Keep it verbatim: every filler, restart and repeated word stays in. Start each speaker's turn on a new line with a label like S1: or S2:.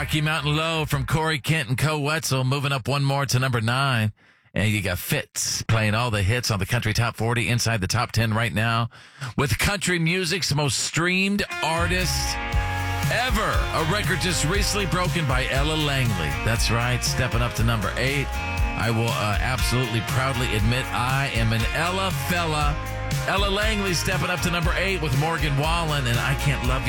S1: Rocky Mountain Low from Corey Kent and Co. Wetzel, moving up one more to number nine. And you got Fitz playing all the hits on the Country Top forty inside the top ten right now with country music's most streamed artist ever. A record just recently broken by Ella Langley. That's right, stepping up to number eight. I will uh, absolutely proudly admit I am an Ella fella. Ella Langley stepping up to number eight with Morgan Wallen and I Can't Love You